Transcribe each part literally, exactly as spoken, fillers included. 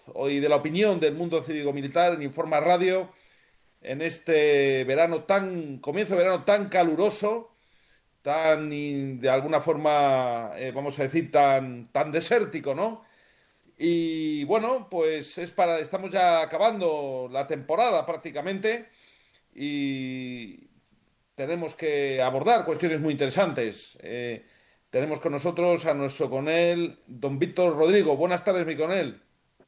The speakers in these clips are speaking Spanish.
y de la opinión del mundo cívico-militar en Informa Radio en este verano tan, comienzo de verano tan caluroso, tan, in- de alguna forma, eh, vamos a decir, tan, tan desértico, ¿no? Y bueno, pues es para, estamos ya acabando la temporada prácticamente y tenemos que abordar cuestiones muy interesantes. Eh, tenemos con nosotros a nuestro conel, don Víctor Rodrigo. Buenas tardes, mi conel.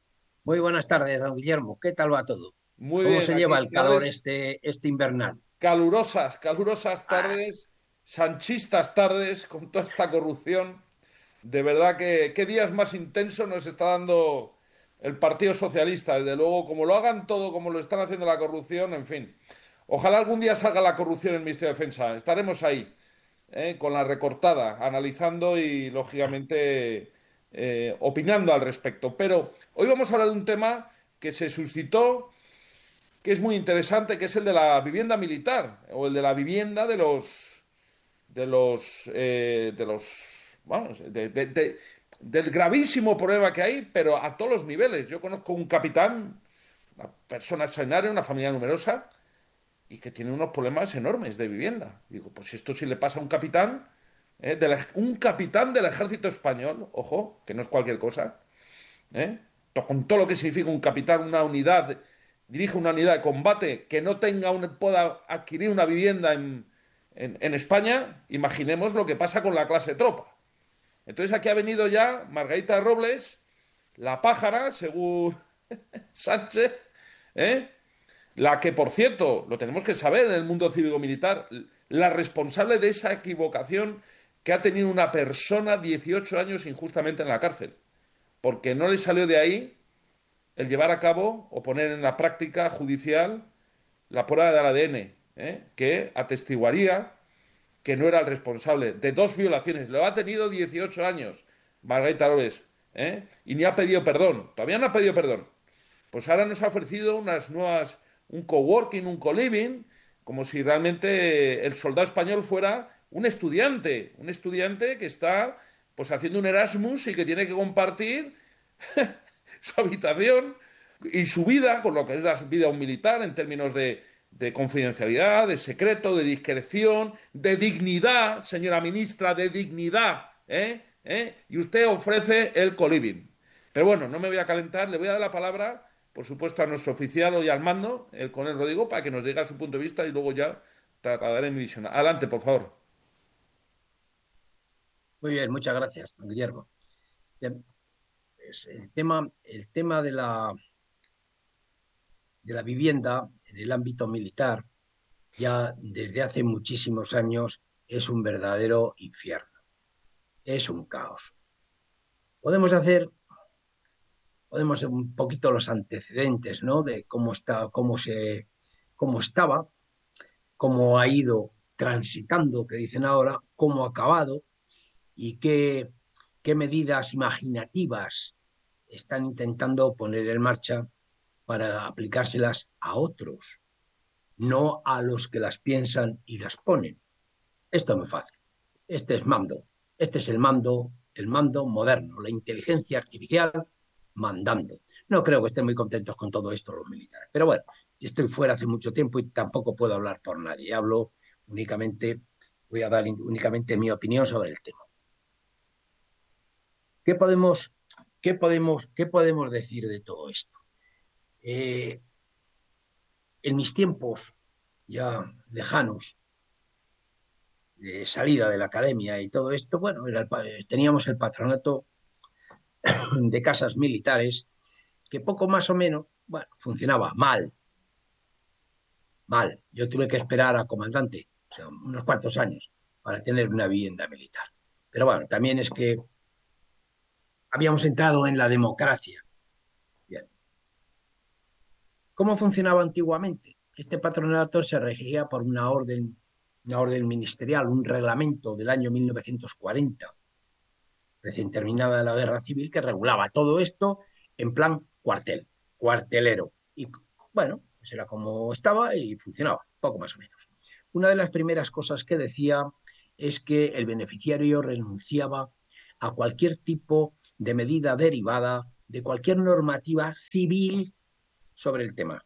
Muy buenas tardes, don Guillermo. ¿Qué tal va todo? Muy ¿Cómo bien, se lleva aquí el calor tardes este, este invernal? calurosas, calurosas Ah, tardes, sanchistas tardes con toda esta corrupción. De verdad que qué días más intensos nos está dando el Partido Socialista. Desde luego, como lo hagan todo, como lo están haciendo la corrupción, en fin. Ojalá algún día salga la corrupción en el Ministerio de Defensa. Estaremos ahí, ¿eh? Con la recortada, analizando y, lógicamente, eh, opinando al respecto. Pero hoy vamos a hablar de un tema que se suscitó, que es muy interesante, que es el de la vivienda militar o el de la vivienda de los de los eh, de los vamos de- de- de- del gravísimo problema que hay, pero a todos los niveles. Yo conozco un capitán, una persona extraordinaria, una familia numerosa y que tiene unos problemas enormes de vivienda. Digo, pues si esto sí le pasa a un capitán, eh, del ej- un capitán del ejército español, ojo, que no es cualquier cosa, ¿eh? To- Con todo lo que significa un capitán, una unidad, dirige una unidad de combate que no tenga un, pueda adquirir una vivienda en, en- en España, imaginemos lo que pasa con la clase tropa. Entonces aquí ha venido ya Margarita Robles, la pájara, según Sánchez, ¿eh? La que, por cierto, lo tenemos que saber en el mundo cívico-militar, la responsable de esa equivocación que ha tenido una persona dieciocho años injustamente en la cárcel, porque no le salió de ahí el llevar a cabo o poner en la práctica judicial la prueba del A D N, ¿eh? Que atestiguaría que no era el responsable de dos violaciones. Lo ha tenido dieciocho años, Margarita Robles, ¿eh? Y ni ha pedido perdón. Todavía no ha pedido perdón. Pues ahora nos ha ofrecido unas nuevas, un coworking, un co-living, como si realmente el soldado español fuera un estudiante, un estudiante que está pues haciendo un Erasmus y que tiene que compartir su habitación y su vida, con lo que es la vida de un militar en términos de, de confidencialidad, de secreto, de discreción, de dignidad, señora ministra, de dignidad, ¿eh? ¿Eh? Y usted ofrece el coliving. Pero bueno, no me voy a calentar, le voy a dar la palabra, por supuesto, a nuestro oficial hoy al mando, el coronel Rodrigo, para que nos diga su punto de vista y luego ya trasladaré mi visión. Adelante, por favor. muy bien, muchas gracias, don Guillermo. Bien, pues el tema, el tema de la, de la vivienda en el ámbito militar ya desde hace muchísimos años es un verdadero infierno, es un caos. Podemos hacer, podemos ver un poquito los antecedentes, ¿no? De cómo está, cómo se, cómo estaba, cómo ha ido transitando, que dicen ahora, cómo ha acabado y qué, qué medidas imaginativas están intentando poner en marcha para aplicárselas a otros, no a los que las piensan y las ponen. Esto es muy fácil. Este es mando. Este es el mando, el mando moderno, la inteligencia artificial mandando. No creo que estén muy contentos con todo esto los militares. Pero bueno, estoy fuera hace mucho tiempo y tampoco puedo hablar por nadie. Hablo únicamente, voy a dar únicamente mi opinión sobre el tema. ¿Qué podemos, qué podemos, qué podemos decir de todo esto? Eh, en mis tiempos ya lejanos, de salida de la academia y todo esto, bueno, era el, teníamos el patronato de casas militares que poco más o menos, bueno, funcionaba mal, mal. Yo tuve que esperar a comandante, o sea, unos cuantos años para tener una vivienda militar. Pero bueno, también es que habíamos entrado en la democracia. Bien. ¿Cómo funcionaba antiguamente? Este patronato se regía por una orden, una orden ministerial, un reglamento del año mil novecientos cuarenta, recién terminada la guerra civil, que regulaba todo esto en plan cuartel, cuartelero. Y bueno, pues era como estaba y funcionaba, poco más o menos. Una de las primeras cosas que decía es que el beneficiario renunciaba a cualquier tipo de medida derivada de cualquier normativa civil sobre el tema.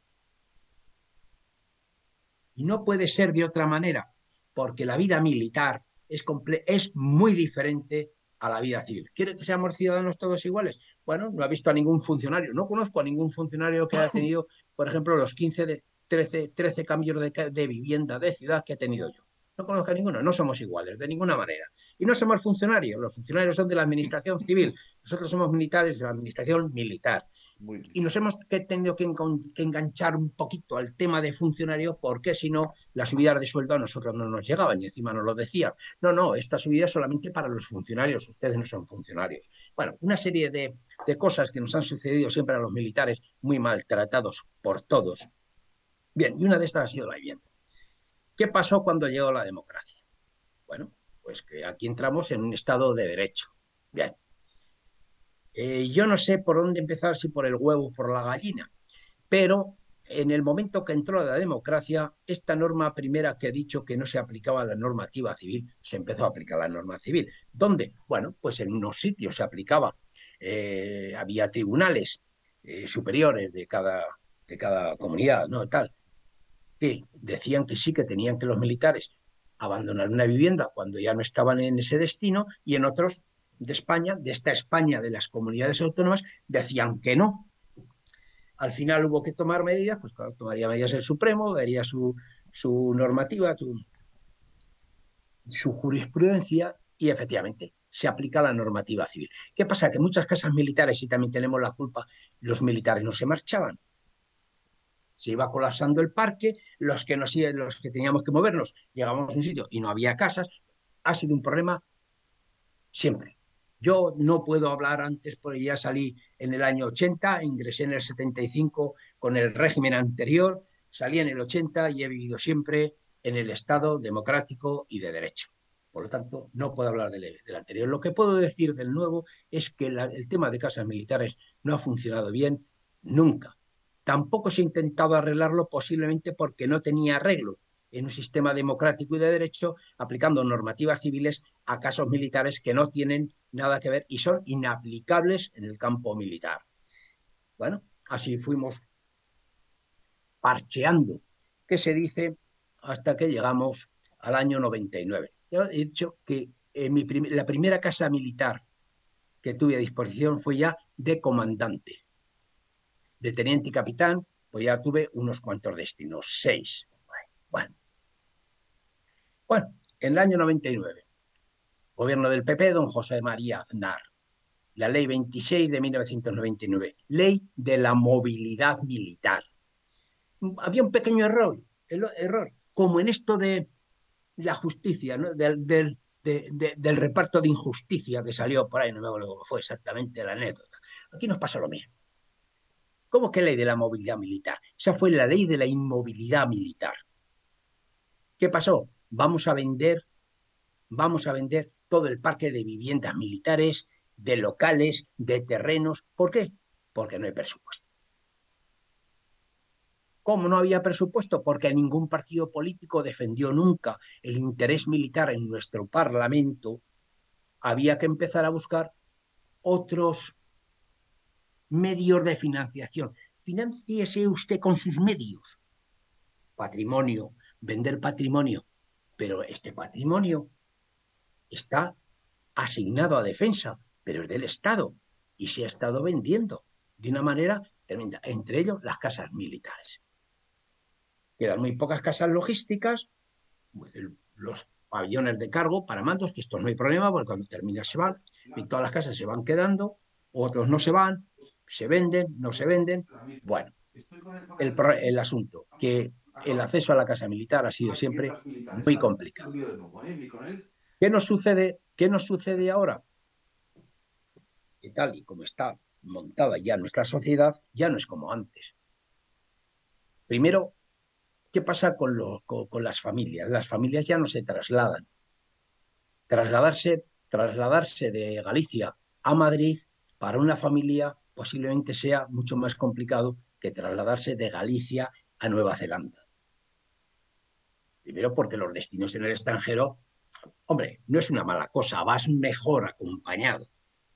Y no puede ser de otra manera, porque la vida militar es, es muy diferente a la vida civil. ¿Quiere que seamos ciudadanos todos iguales? Bueno, no ha visto a ningún funcionario, no conozco a ningún funcionario que haya tenido, por ejemplo, los quince, de, trece, trece cambios de, de vivienda de ciudad que he tenido yo. No conozco a ninguno, no somos iguales, de ninguna manera. Y no somos funcionarios, los funcionarios son de la administración civil, nosotros somos militares de la administración militar. Muy Y bien. nos hemos tenido que, que enganchar un poquito al tema de funcionario, porque si no, las subidas de sueldo a nosotros no nos llegaban y encima nos lo decían. No, no, esta subida es solamente para los funcionarios, ustedes no son funcionarios. Bueno, una serie de, de cosas que nos han sucedido siempre a los militares, muy maltratados por todos. Bien, y una de estas ha sido la vivienda. ¿Qué pasó cuando llegó la democracia? Bueno, pues que aquí entramos en un estado de derecho. Bien, eh, yo no sé por dónde empezar, si por el huevo o por la gallina, pero en el momento que entró la democracia, esta norma primera que he dicho que no se aplicaba a la normativa civil, se empezó a aplicar la norma civil. ¿Dónde? Bueno, pues en unos sitios se aplicaba. Eh, había tribunales eh, superiores de cada, de cada comunidad, ¿no? Tal, que decían que sí, que tenían que los militares abandonar una vivienda cuando ya no estaban en ese destino, y en otros de España, de esta España de las comunidades autónomas, decían que no. Al final hubo que tomar medidas, pues claro, tomaría medidas el Supremo, daría su, su normativa, su, su jurisprudencia, y efectivamente se aplica la normativa civil. ¿Qué pasa? Que muchas casas militares, y también tenemos la culpa, los militares no se marchaban. Se iba colapsando el parque, los que, nos, los que teníamos que movernos llegábamos a un sitio y no había casas. Ha sido un problema siempre. Yo no puedo hablar antes porque ya salí en el año ochenta, ingresé en el setenta y cinco con el régimen anterior, salí en el ochenta y he vivido siempre en el Estado democrático y de derecho. Por lo tanto, no puedo hablar del, del anterior. Lo que puedo decir del nuevo es que la, el tema de casas militares no ha funcionado bien nunca. Tampoco se ha intentado arreglarlo, posiblemente porque no tenía arreglo en un sistema democrático y de derecho, aplicando normativas civiles a casos militares que no tienen nada que ver y son inaplicables en el campo militar. Bueno, así fuimos parcheando, que se dice, hasta que llegamos al año noventa y nueve. Yo he dicho que en mi prim la primera casa militar que tuve a disposición fue ya de comandante. De teniente y capitán, pues ya tuve unos cuantos destinos, seis. Bueno, bueno, en el año noventa y nueve, gobierno del P P, don José María Aznar. La ley veintiséis de mil novecientos noventa y nueve, ley de la movilidad militar. Había un pequeño error, el error, como en esto de la justicia, ¿no? del, del, de, de, del reparto de injusticia que salió por ahí, no me acuerdo cómo fue exactamente la anécdota. Aquí nos pasa lo mismo. ¿Cómo que ley de la movilidad militar? Esa fue la ley de la inmovilidad militar. ¿Qué pasó? Vamos a vender, vamos a vender todo el parque de viviendas militares, de locales, de terrenos. ¿Por qué? Porque no hay presupuesto. ¿Cómo no había presupuesto? Porque ningún partido político defendió nunca el interés militar en nuestro Parlamento. Había que empezar a buscar otros medios de financiación. Financiese usted con sus medios. Patrimonio, vender patrimonio. Pero este patrimonio está asignado a defensa, pero es del Estado y se ha estado vendiendo de una manera tremenda, entre ellos las casas militares. Quedan muy pocas casas logísticas, los pabellones de cargo para mandos, que estos no hay problema porque cuando termina se van, y todas las casas se van quedando, otros no se van, se venden, no se venden. Bueno, el, el asunto que el acceso a la casa militar ha sido siempre muy complicado. ¿Qué nos sucede, qué nos sucede ahora? Que tal y como está montada ya nuestra sociedad, ya no es como antes. Primero, ¿qué pasa con, lo, con, con las familias? Las familias ya no se trasladan. Trasladarse, trasladarse de Galicia a Madrid para una familia posiblemente sea mucho más complicado que trasladarse de Galicia a Nueva Zelanda. Primero porque los destinos en el extranjero, hombre, no es una mala cosa, vas mejor acompañado.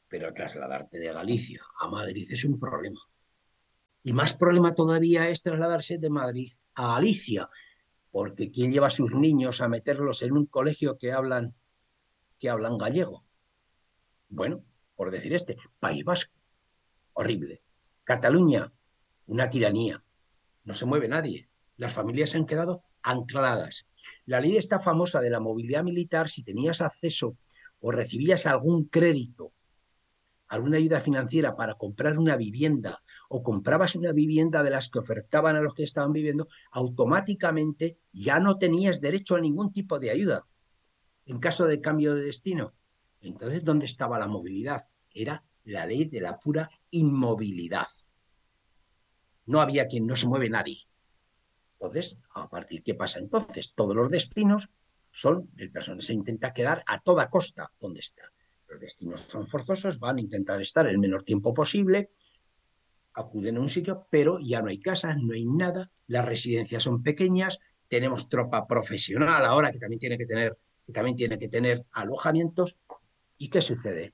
pero trasladarte de Galicia a Madrid es un problema. Y más problema todavía es trasladarse de Madrid a Galicia, porque ¿quién lleva a sus niños a meterlos en un colegio que hablan, que hablan gallego? Bueno, por decir este, País Vasco, horrible. Cataluña, una tiranía. No se mueve nadie. Las familias se han quedado ancladas. La ley esta famosa de la movilidad militar, si tenías acceso o recibías algún crédito, alguna ayuda financiera para comprar una vivienda o comprabas una vivienda de las que ofertaban a los que estaban viviendo, automáticamente ya no tenías derecho a ningún tipo de ayuda en caso de cambio de destino. Entonces, ¿dónde estaba la movilidad? Era la ley de la pura inmovilidad. No había quien, no se mueve nadie. Entonces, a partir, ¿qué pasa entonces? Todos los destinos son, el personal se intenta quedar a toda costa donde está. Los destinos son forzosos, van a intentar estar el menor tiempo posible, acuden a un sitio, pero ya no hay casas, no hay nada, las residencias son pequeñas, tenemos tropa profesional ahora que también tiene que tener, que también tiene que tener alojamientos. ¿Y qué sucede?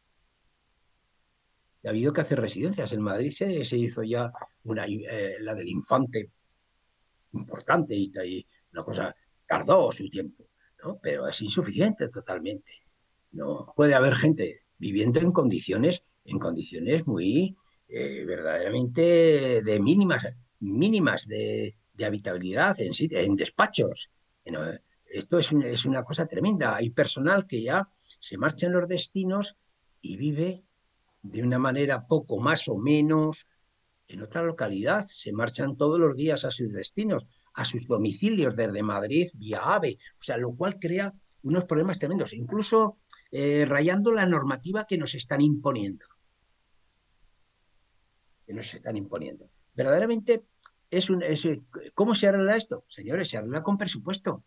Ha habido que hacer residencias. En Madrid se, se hizo ya una, eh, la del Infante, importante y, y una cosa, tardó su tiempo, ¿no? Pero es insuficiente totalmente. No puede haber gente viviendo en condiciones, en condiciones muy eh, verdaderamente de mínimas, mínimas de, de habitabilidad en, en despachos. ¿No? Esto es, un, es una cosa tremenda. Hay personal que ya se marcha en los destinos y vive de una manera poco más o menos en otra localidad, se marchan todos los días a sus destinos, a sus domicilios desde Madrid vía AVE, o sea, lo cual crea unos problemas tremendos, incluso eh, rayando la normativa que nos están imponiendo, que nos están imponiendo. Verdaderamente, es un, es, ¿cómo se arregla esto? Señores, se arregla con presupuesto.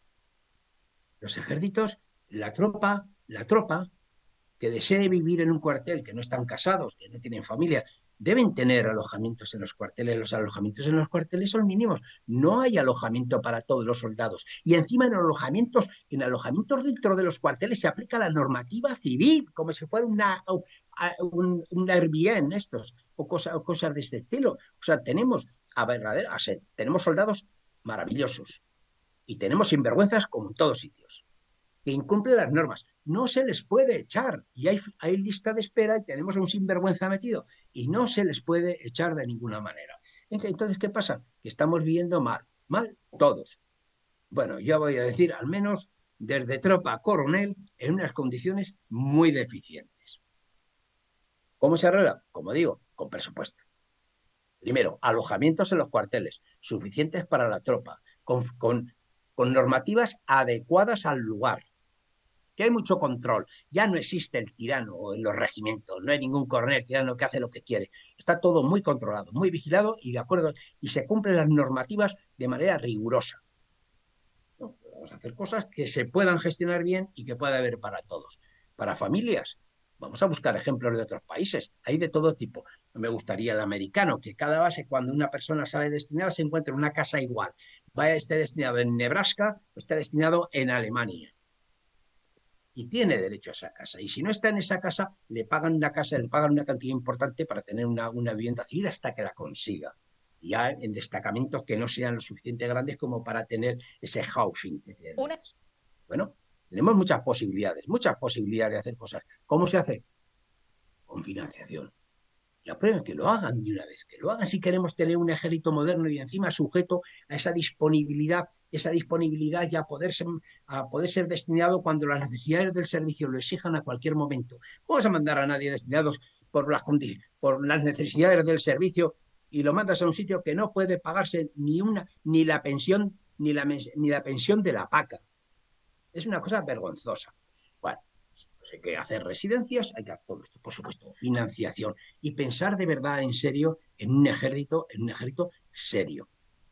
Los ejércitos, la tropa, la tropa que desee vivir en un cuartel, que no están casados, que no tienen familia, deben tener alojamientos en los cuarteles. Los alojamientos en los cuarteles son mínimos. No hay alojamiento para todos los soldados. Y encima en alojamientos, en alojamientos dentro de los cuarteles se aplica la normativa civil, como si fuera una, un, un Airbnb estos, o, cosa, o cosas de este estilo. O sea, tenemos a verdadera, a ser, tenemos soldados maravillosos y tenemos sinvergüenzas como en todos sitios que incumplen las normas. No se les puede echar. Y hay, hay lista de espera y tenemos a un sinvergüenza metido. Y no se les puede echar de ninguna manera. Entonces, ¿qué pasa? Que estamos viviendo mal. Mal todos. Bueno, ya voy a decir, al menos desde tropa a coronel, en unas condiciones muy deficientes. ¿Cómo se arregla? Como digo, con presupuesto. Primero, alojamientos en los cuarteles, suficientes para la tropa, con, con, con normativas adecuadas al lugar, que hay mucho control. Ya no existe el tirano en los regimientos, no hay ningún coronel tirano que hace lo que quiere. Está todo muy controlado, muy vigilado y de acuerdo, y se cumplen las normativas de manera rigurosa. ¿No? Vamos a hacer cosas que se puedan gestionar bien y que pueda haber para todos. Para familias, vamos a buscar ejemplos de otros países. Hay de todo tipo. Me gustaría el americano, que cada base, cuando una persona sale destinada, se encuentre en una casa igual. Vaya, esté destinado en Nebraska o esté destinado en Alemania. Y tiene derecho a esa casa. Y si no está en esa casa, le pagan una casa, le pagan una cantidad importante para tener una, una vivienda civil hasta que la consiga. Ya en destacamentos que no sean lo suficientemente grandes como para tener ese housing. Una... Bueno, tenemos muchas posibilidades, muchas posibilidades de hacer cosas. ¿Cómo se hace? Con financiación. Y aprueben que lo hagan de una vez, que lo hagan si queremos tener un ejército moderno y encima sujeto a esa disponibilidad, esa disponibilidad ya a poder ser, a poder ser destinado cuando las necesidades del servicio lo exijan a cualquier momento. ¿Cómo vas a mandar a nadie destinados por las, por las necesidades del servicio y lo mandas a un sitio que no puede pagarse ni una, ni la pensión, ni la, ni la pensión de la paca? Es una cosa vergonzosa. Bueno, pues hay que hacer residencias, hay que hacer todo esto, por supuesto, financiación y pensar de verdad en serio en un ejército, en un ejército serio.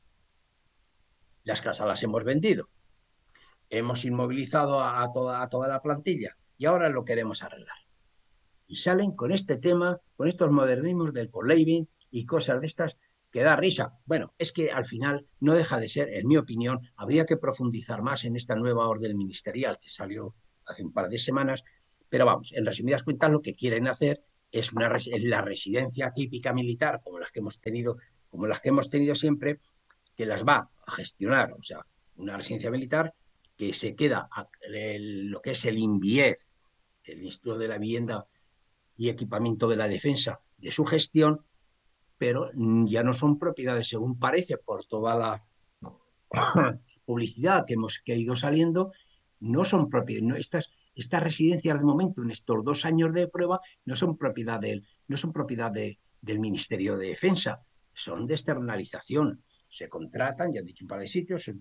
Las casas las hemos vendido, hemos inmovilizado a, a, toda, a toda la plantilla y ahora lo queremos arreglar. Y salen con este tema, con estos modernismos del co-living y cosas de estas que da risa. Bueno, es que al final no deja de ser, en mi opinión, habría que profundizar más en esta nueva orden ministerial que salió hace un par de semanas, Pero vamos, en resumidas cuentas, lo que quieren hacer es una res la residencia típica militar, como las que hemos tenido, como las que hemos tenido siempre, que las va a gestionar, o sea, una residencia militar que se queda a, el, lo que es el INVIED, el Instituto de la Vivienda y Equipamiento de la Defensa, de su gestión, pero ya no son propiedades, según parece, por toda la publicidad que, hemos, que ha ido saliendo, no son propiedades, no, estas, estas residencias de momento, en estos dos años de prueba, no son propiedad, del, no son propiedad de, del Ministerio de Defensa, son de externalización. Se contratan, ya he dicho un par de sitios, se,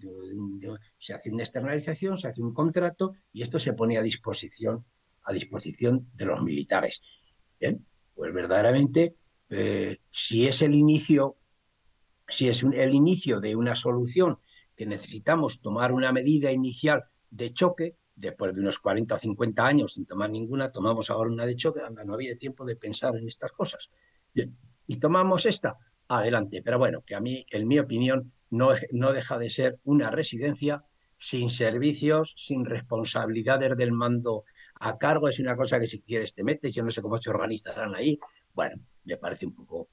se hace una externalización, se hace un contrato y esto se pone a disposición, a disposición de los militares. Bien, pues verdaderamente, eh, si es el inicio, si es un, el inicio de una solución que necesitamos tomar una medida inicial de choque, después de unos cuarenta o cincuenta años sin tomar ninguna, tomamos ahora una de choque, anda, no había tiempo de pensar en estas cosas. Bien, y tomamos esta, adelante. Pero bueno, que a mí, en mi opinión, no, no deja de ser una residencia sin servicios, sin responsabilidades del mando a cargo. Es una cosa que si quieres te metes, yo no sé cómo se organizarán ahí. Bueno, me parece un poco,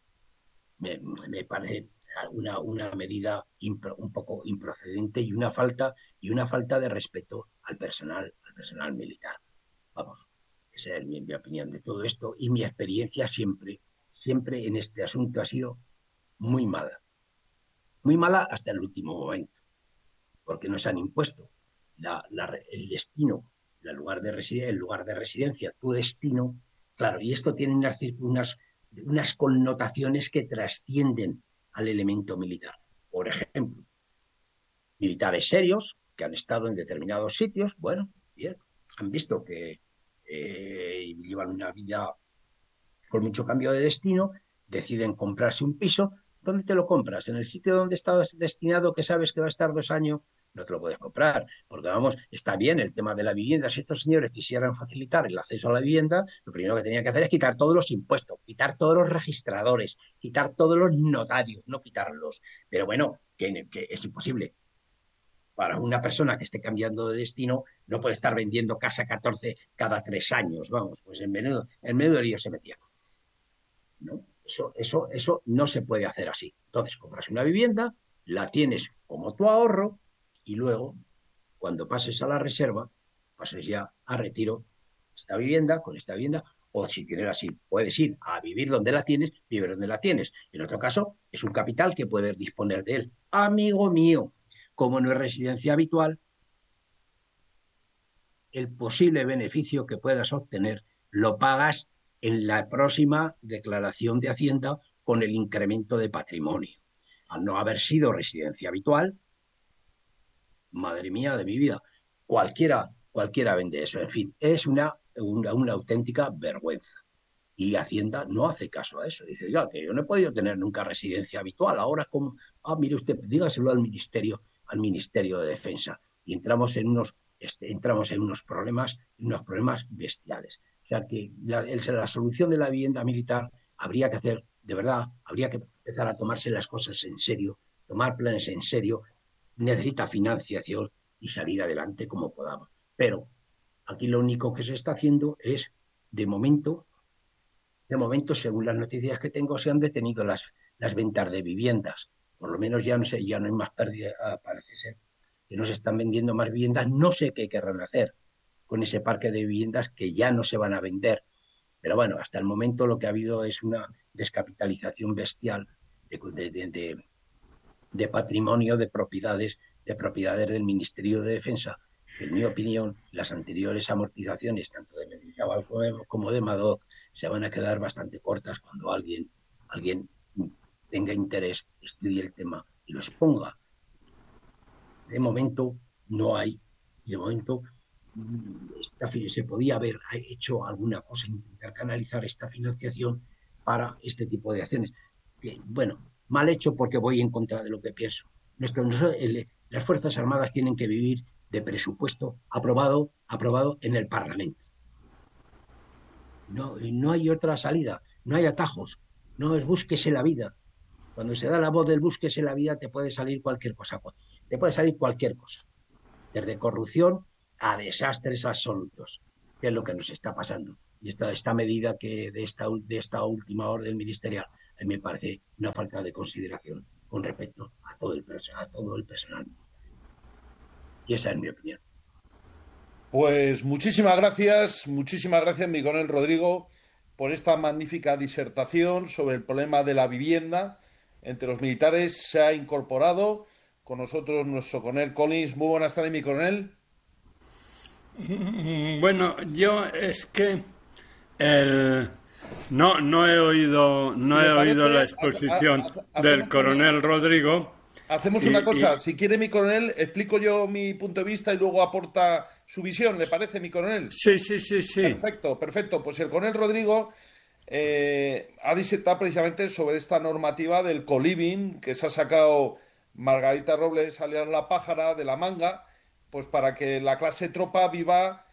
me, me parece una, una medida impro, un poco improcedente y una falta y una falta de respeto al personal, al personal militar. Vamos, esa es mi, mi opinión de todo esto y mi experiencia siempre, siempre en este asunto ha sido muy mala, muy mala hasta el último momento, porque nos han impuesto la, la, el destino, el lugar, de el lugar de residencia, tu destino, claro, y esto tiene unas, unas, unas connotaciones que trascienden al elemento militar. Por ejemplo, militares serios que han estado en determinados sitios, bueno, bien, han visto que eh, llevan una vida con mucho cambio de destino, deciden comprarse un piso. ¿Dónde te lo compras? ¿En el sitio donde estás destinado que sabes que va a estar dos años? No te lo puedes comprar, porque vamos, está bien el tema de la vivienda. Si estos señores quisieran facilitar el acceso a la vivienda, lo primero que tenían que hacer es quitar todos los impuestos, quitar todos los registradores, quitar todos los notarios, no quitarlos. Pero bueno, que, que es imposible. Para una persona que esté cambiando de destino, no puede estar vendiendo casa catorce cada tres años. Vamos, pues en menudo, en menudo lío se metía. ¿No? Eso, eso, eso no se puede hacer así. Entonces, compras una vivienda, la tienes como tu ahorro y luego, cuando pases a la reserva, pases ya a retiro esta vivienda, con esta vivienda, o si tienes así, puedes ir a vivir donde la tienes, vivir donde la tienes. En otro caso, es un capital que puedes disponer de él. Amigo mío, como no es residencia habitual, el posible beneficio que puedas obtener lo pagas en la próxima declaración de Hacienda con el incremento de patrimonio. Al no haber sido residencia habitual, madre mía de mi vida, cualquiera, cualquiera vende eso. En fin, es una, una, una auténtica vergüenza. Y Hacienda no hace caso a eso. Dice, ya, que yo no he podido tener nunca residencia habitual. Ahora, como, ah, mire usted, dígaselo al Ministerio, al Ministerio de Defensa. Y entramos en unos, este, entramos en unos problemas, unos problemas bestiales. O sea que la, el, la solución de la vivienda militar habría que hacer, de verdad, habría que empezar a tomarse las cosas en serio, tomar planes en serio, necesita financiación y salir adelante como podamos. Pero aquí lo único que se está haciendo es, de momento, de momento, según las noticias que tengo, se han detenido las, las ventas de viviendas. Por lo menos ya no sé, ya no hay más pérdida, parece ser que no se están vendiendo más viviendas. No sé qué querrán hacer con ese parque de viviendas que ya no se van a vender. Pero bueno, hasta el momento lo que ha habido es una descapitalización bestial de, de, de, de, de patrimonio, de propiedades, de propiedades del Ministerio de Defensa. En mi opinión, las anteriores amortizaciones, tanto de Mendizábal como de Madoc, se van a quedar bastante cortas cuando alguien, alguien tenga interés, estudie el tema y lo exponga. De momento no hay, de momento esta, se podía haber hecho alguna cosa, intentar canalizar esta financiación para este tipo de acciones. Que, bueno, mal hecho porque voy en contra de lo que pienso. Nuestro, el, las Fuerzas Armadas tienen que vivir de presupuesto aprobado, aprobado en el Parlamento. No, no hay otra salida, no hay atajos, no es búsquese la vida. Cuando se da la voz del búsquese la vida, te puede salir cualquier cosa, te puede salir cualquier cosa, desde corrupción a desastres absolutos. qué es lo que nos está pasando. Y esta, esta medida que de esta, de esta última orden ministerial a mí me parece una falta de consideración con respecto a todo el, a todo el personal. Y esa es mi opinión. Pues muchísimas gracias, muchísimas gracias, mi coronel Rodrigo, por esta magnífica disertación sobre el problema de la vivienda entre los militares. Se ha incorporado con nosotros nuestro coronel Collins. Muy buenas tardes, mi coronel. Mm, Bueno, yo es que el, no, no he oído, Si no le he oído la parece, ha- ha- exposición ha- del hacemos una, coronel Rodrigo hacemos una y, cosa. y Si quiere, mi coronel, explico yo mi punto de vista y luego aporta su visión. ¿Le parece, mi coronel? sí, sí, sí, sí. Perfecto, perfecto. Pues el coronel Rodrigo eh, ha disertado precisamente sobre esta normativa del co-living que se ha sacado Margarita Robles, alias La Pájara, de la manga, pues para que la clase tropa viva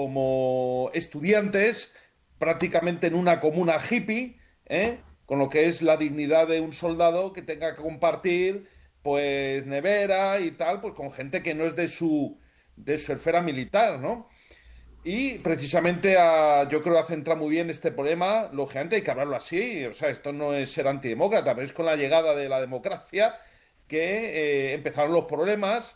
como estudiantes prácticamente en una comuna hippie, ¿eh? Con lo que es la dignidad de un soldado que tenga que compartir pues nevera y tal, pues con gente que no es de su, de su esfera militar, ¿no? Y precisamente a, yo creo que ha centrado muy bien este problema. Lógicamente hay que hablarlo así. O sea, esto no es ser antidemócrata, pero es con la llegada de la democracia que eh, empezaron los problemas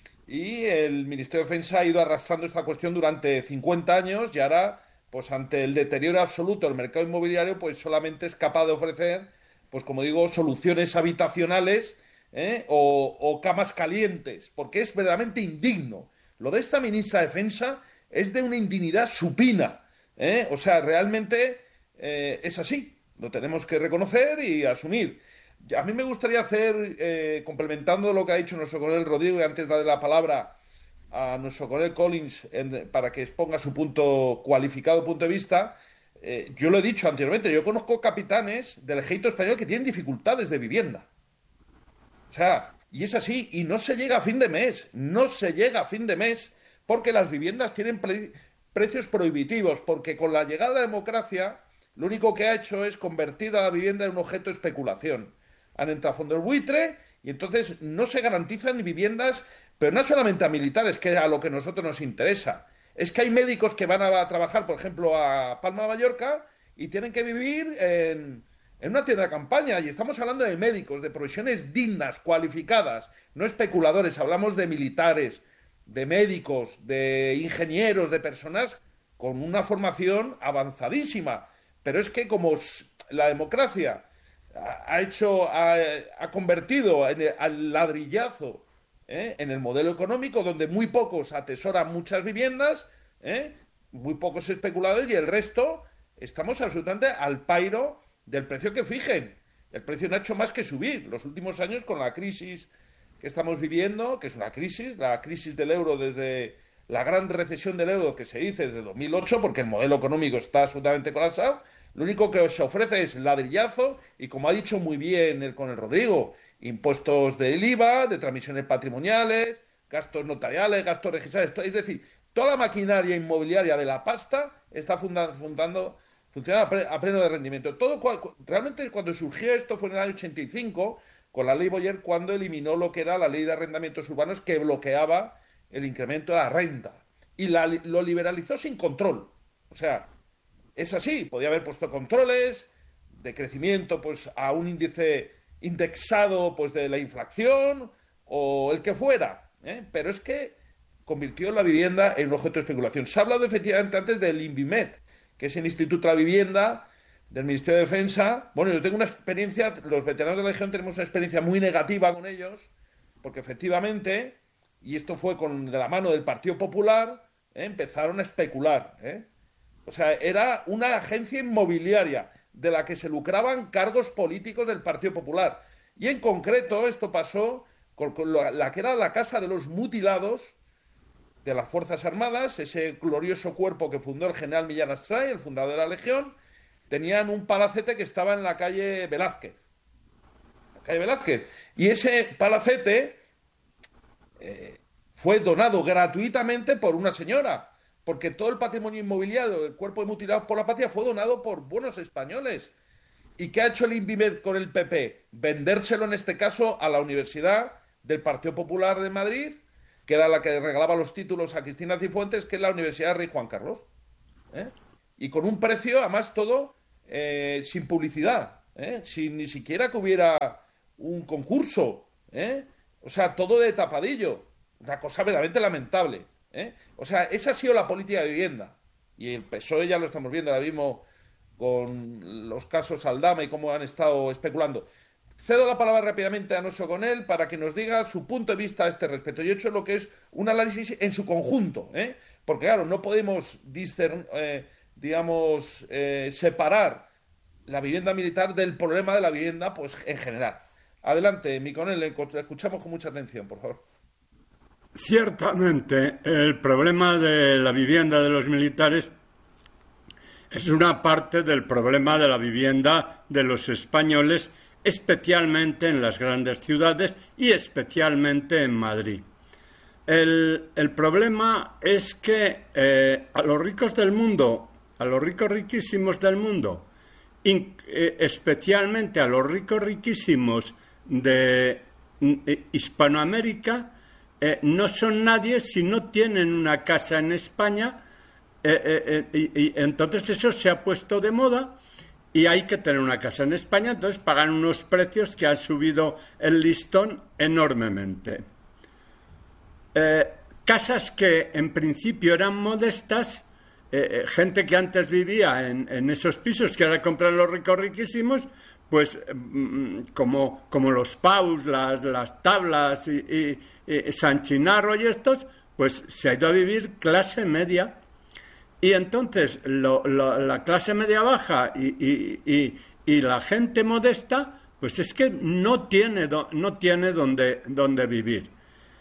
y el Ministerio de Defensa ha ido arrastrando esta cuestión durante cincuenta años y ahora, pues ante el deterioro absoluto del mercado inmobiliario, pues solamente es capaz de ofrecer, pues como digo, soluciones habitacionales, ¿eh? o, o camas calientes, porque es verdaderamente indigno. Lo de esta ministra de Defensa es de una indignidad supina, ¿eh? O sea, realmente eh, es así. Lo tenemos que reconocer y asumir. A mí me gustaría hacer, eh, complementando lo que ha dicho nuestro coronel Rodrigo, y antes de darle la palabra a nuestro coronel Collins en- para que exponga su punto cualificado punto de vista, eh, yo lo he dicho anteriormente, yo conozco capitanes del ejército español que tienen dificultades de vivienda. O sea, y es así, y no se llega a fin de mes, no se llega a fin de mes porque las viviendas tienen pre- precios prohibitivos, porque con la llegada de la democracia lo único que ha hecho es convertir a la vivienda en un objeto de especulación. Han entrado fondos buitre y entonces no se garantizan ni viviendas, pero no solamente a militares, que es a lo que a nosotros nos interesa. Es que hay médicos que van a trabajar, por ejemplo, a Palma de Mallorca y tienen que vivir en, en una tienda de campaña. Y estamos hablando de médicos, de profesiones dignas, cualificadas, no especuladores. Hablamos de militares, de médicos, de ingenieros, de personas con una formación avanzadísima. Pero es que como la democracia ha hecho, ha, ha convertido en el, al ladrillazo, ¿eh? En el modelo económico donde muy pocos atesoran muchas viviendas, ¿eh? Muy pocos especuladores y el resto estamos absolutamente al pairo del precio que fijen. El precio no ha hecho más que subir. Los últimos años con la crisis que estamos viviendo, que es una crisis, la crisis del euro desde la gran recesión del euro que se dice desde dos mil ocho, porque el modelo económico está absolutamente colapsado, lo único que se ofrece es ladrillazo y, como ha dicho muy bien el, con el Rodrigo, impuestos del I V A, de transmisiones patrimoniales, gastos notariales, gastos registrales, es decir, toda la maquinaria inmobiliaria de la pasta está funda, fundando, funciona a, pre, a, pleno de rendimiento. Todo, realmente cuando surgió esto fue en el año ochenta y cinco, con la ley Boyer, cuando eliminó lo que era la ley de arrendamientos urbanos que bloqueaba el incremento de la renta. Y la, lo liberalizó sin control. O sea, es así, podía haber puesto controles de crecimiento pues a un índice indexado pues de la inflación o el que fuera, ¿eh? Pero es que convirtió la vivienda en un objeto de especulación. Se ha hablado efectivamente antes del INVIMET, que es el Instituto de la Vivienda del Ministerio de Defensa. Bueno, yo tengo una experiencia, los veteranos de la Legión tenemos una experiencia muy negativa con ellos, porque efectivamente, y esto fue con de la mano del Partido Popular, ¿eh? Empezaron a especular, ¿eh? O sea, era una agencia inmobiliaria de la que se lucraban cargos políticos del Partido Popular. Y en concreto esto pasó con, con la, la que era la Casa de los Mutilados de las Fuerzas Armadas, ese glorioso cuerpo que fundó el general Millán Astray, el fundador de la Legión. Tenían un palacete que estaba en la calle Velázquez. La calle Velázquez. Y ese palacete eh, fue donado gratuitamente por una señora, porque todo el patrimonio inmobiliario del cuerpo de mutilados por la patria fue donado por buenos españoles. ¿Y qué ha hecho el INVIMED con el P P? Vendérselo en este caso a la Universidad del Partido Popular de Madrid, que era la que regalaba los títulos a Cristina Cifuentes, que es la Universidad de Rey Juan Carlos. ¿eh? Y con un precio, además, todo eh, sin publicidad, ¿eh? Sin ni siquiera que hubiera un concurso, ¿eh? O sea, todo de tapadillo. Una cosa verdaderamente lamentable, ¿eh? O sea, esa ha sido la política de vivienda. Y el P S O E ya lo estamos viendo ahora mismo con los casos Aldama y cómo han estado especulando. Cedo la palabra rápidamente a Noso Conel para que nos diga su punto de vista a este respecto. Yo he hecho lo que es un análisis en su conjunto, ¿eh? Porque claro, no podemos discern, eh, digamos, eh, separar la vivienda militar del problema de la vivienda, pues en general. Adelante, mi Conel, le escuchamos con mucha atención, por favor. Ciertamente, el problema de la vivienda de los militares es una parte del problema de la vivienda de los españoles, especialmente en las grandes ciudades y especialmente en Madrid. El, el problema es que eh, a los ricos del mundo, a los ricos riquísimos del mundo, in, eh, especialmente a los ricos riquísimos de eh, Hispanoamérica, eh, no son nadie si no tienen una casa en España. Eh, eh, eh, y, y entonces eso se ha puesto de moda y hay que tener una casa en España, entonces pagan unos precios que han subido el listón enormemente. Eh, casas que en principio eran modestas, eh, gente que antes vivía en, en esos pisos que ahora compran los ricos riquísimos, pues mm, como, como los Paus, las, las Tablas y, y, y San Chinarro y estos, pues se ha ido a vivir clase media. Y entonces lo, lo, la clase media baja y, y, y, y la gente modesta, pues es que no tiene, do, no tiene donde, donde vivir.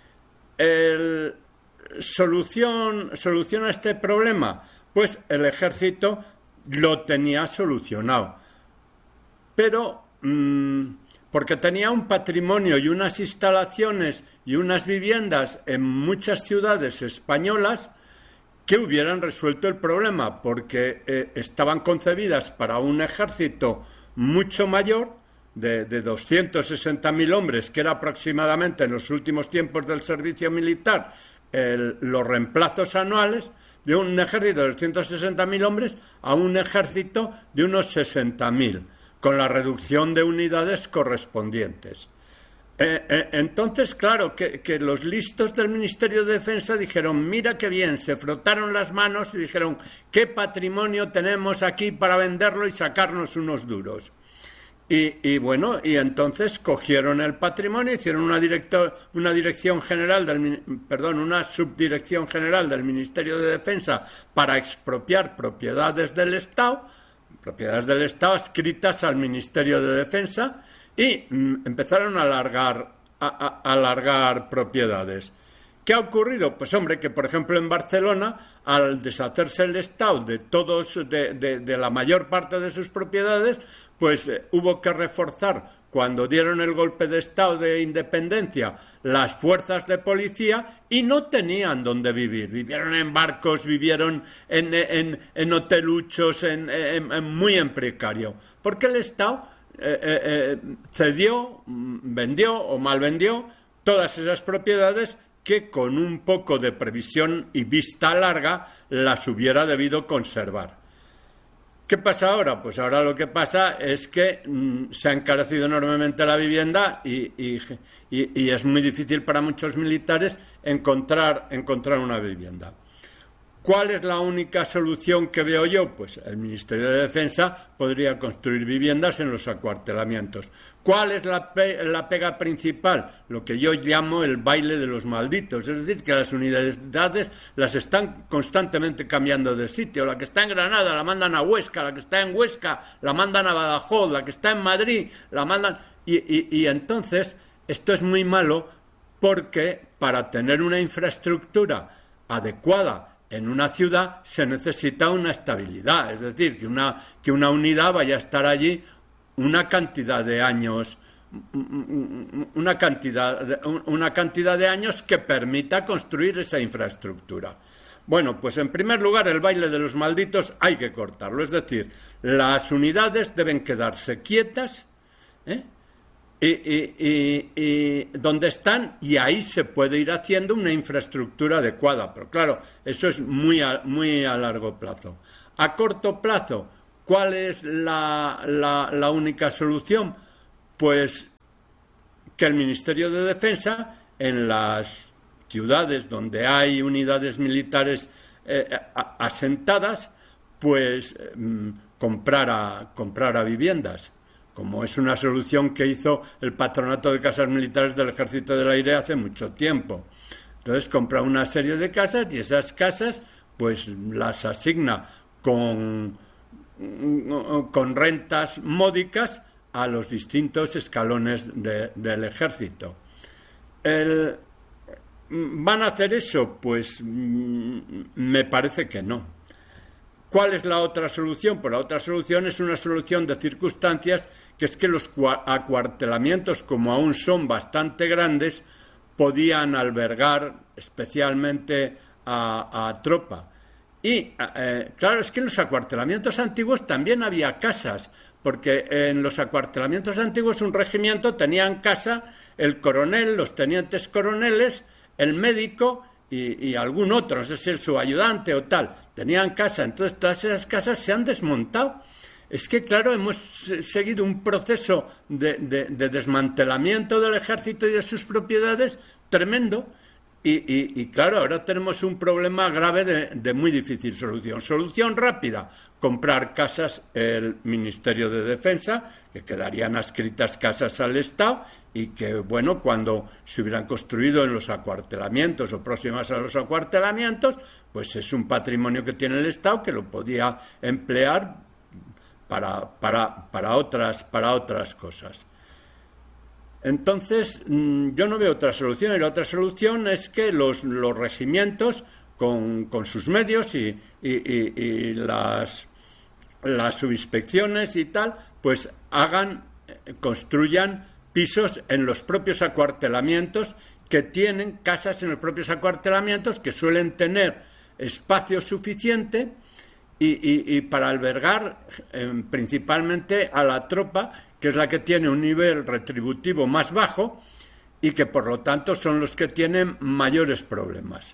El, solución, ¿Solución a este problema? Pues el ejército lo tenía solucionado. Pero mmm, porque tenía un patrimonio y unas instalaciones y unas viviendas en muchas ciudades españolas que hubieran resuelto el problema, porque eh, estaban concebidas para un ejército mucho mayor, de, de doscientos sesenta mil hombres, que era aproximadamente en los últimos tiempos del servicio militar el, los reemplazos anuales, de un ejército de doscientos sesenta mil hombres a un ejército de unos sesenta mil, con la reducción de unidades correspondientes. Eh, eh, entonces, claro, que, que los listos del Ministerio de Defensa dijeron, mira qué bien, se frotaron las manos y dijeron, qué patrimonio tenemos aquí para venderlo y sacarnos unos duros. Y, y bueno, y entonces cogieron el patrimonio, hicieron una, director, una dirección general del, perdón, una subdirección general del Ministerio de Defensa para expropiar propiedades del Estado, propiedades del Estado adscritas al Ministerio de Defensa, y mm, empezaron a alargar, a, a, a alargar propiedades. ¿Qué ha ocurrido? Pues hombre, que por ejemplo en Barcelona, al deshacerse el Estado de todos, de, de, de la mayor parte de sus propiedades, pues eh, hubo que reforzar, cuando dieron el golpe de Estado de independencia, las fuerzas de policía y no tenían dónde vivir. Vivieron en barcos, vivieron en, en, en hoteluchos, en, en, en, muy en precario. Porque el Estado Eh, eh, eh, cedió, vendió o malvendió todas esas propiedades que con un poco de previsión y vista larga las hubiera debido conservar. ¿Qué pasa ahora? Pues ahora lo que pasa es que mmm, se ha encarecido enormemente la vivienda y, y, y, y es muy difícil para muchos militares encontrar, encontrar una vivienda. ¿Cuál es la única solución que veo yo? Pues el Ministerio de Defensa podría construir viviendas en los acuartelamientos. ¿Cuál es la, pe- la pega principal? Lo que yo llamo el baile de los malditos. Es decir, que las unidades las están constantemente cambiando de sitio. La que está en Granada la mandan a Huesca, la que está en Huesca la mandan a Badajoz, la que está en Madrid la mandan... Y, y, y entonces esto es muy malo porque para tener una infraestructura adecuada en una ciudad se necesita una estabilidad, es decir, que una, que una unidad vaya a estar allí una cantidad de años, una cantidad de, una cantidad de años que permita construir esa infraestructura. Bueno, pues en primer lugar el baile de los malditos hay que cortarlo, es decir, las unidades deben quedarse quietas, ¿eh? y, y, y, y donde están, y ahí se puede ir haciendo una infraestructura adecuada. Pero claro, eso es muy a, muy a largo plazo. A corto plazo, ¿cuál es la, la, la única solución? Pues que el Ministerio de Defensa, en las ciudades donde hay unidades militares eh, asentadas, pues eh, comprara, comprara viviendas, como es una solución que hizo el Patronato de Casas Militares del Ejército del Aire hace mucho tiempo. Entonces compra una serie de casas y esas casas pues las asigna con, con rentas módicas a los distintos escalones de, del ejército. El, ¿Van a hacer eso? Pues me parece que no. ¿Cuál es la otra solución? Pues la otra solución es una solución de circunstancias, que es que los acuartelamientos, como aún son bastante grandes, podían albergar especialmente a, a tropa. Y eh, claro, es que en los acuartelamientos antiguos también había casas, porque en los acuartelamientos antiguos un regimiento tenía en casa el coronel, los tenientes coroneles, el médico y, y algún otro, no sé si el subayudante o tal, tenían casa. Entonces todas esas casas se han desmontado. Es que claro, hemos seguido un proceso de, de, de desmantelamiento del ejército y de sus propiedades tremendo. Y, y, y claro, ahora tenemos un problema grave de, de muy difícil solución. Solución rápida: comprar casas el Ministerio de Defensa, que quedarían adscritas casas al Estado, y que, bueno, cuando se hubieran construido en los acuartelamientos o próximas a los acuartelamientos, pues es un patrimonio que tiene el Estado que lo podía emplear para, para, para, otras, para otras cosas. Entonces, yo no veo otra solución, y la otra solución es que los, los regimientos, con, con sus medios y, y, y, y las, las subinspecciones y tal, pues hagan, construyan pisos en los propios acuartelamientos, que tienen casas en los propios acuartelamientos, que suelen tener espacio suficiente y, y, y para albergar eh, principalmente a la tropa, que es la que tiene un nivel retributivo más bajo y que por lo tanto son los que tienen mayores problemas.